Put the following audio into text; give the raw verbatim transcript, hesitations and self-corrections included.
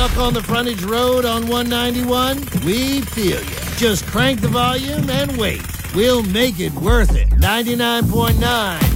Stuck on the frontage road on one ninety-one? We feel you. Just crank the volume and wait. We'll make it worth it. ninety-nine point nine